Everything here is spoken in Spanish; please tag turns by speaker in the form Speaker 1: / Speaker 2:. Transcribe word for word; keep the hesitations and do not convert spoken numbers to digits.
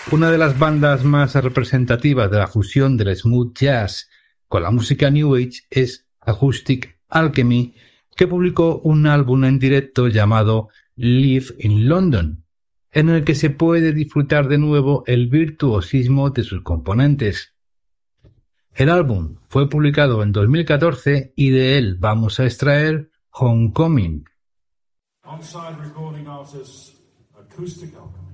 Speaker 1: Una de las bandas más representativas de la fusión del smooth jazz con la música New Age es Acoustic Alchemy, que publicó un álbum en directo llamado Live in London, en el que se puede disfrutar de nuevo el virtuosismo de sus componentes. El álbum fue publicado en dos mil catorce y de él vamos a extraer Homecoming.
Speaker 2: On-side recording artists, Acoustic Alchemy.